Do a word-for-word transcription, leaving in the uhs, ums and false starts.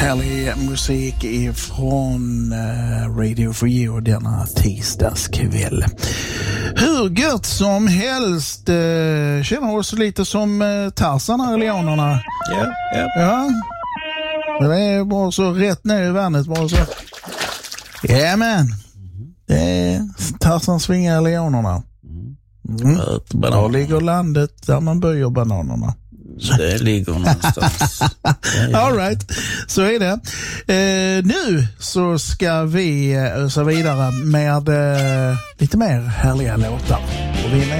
härlig musik ifrån uh, Radio for You denna tisdagskväll. Hur gött som helst uh, känner oss lite som uh, Tarzan här i Leonerna. Ja, ja. Ja. Det är bara så rätt ner i vattnet bara så. Jajamän. Det är Tarzan svingar i Leonerna. Mm. Var ligger landet där man böjer bananerna? Det ligger någonstans. All right, så är det. Eh, nu så ska vi ösa vidare med eh, lite mer härliga låtar. Och vi är med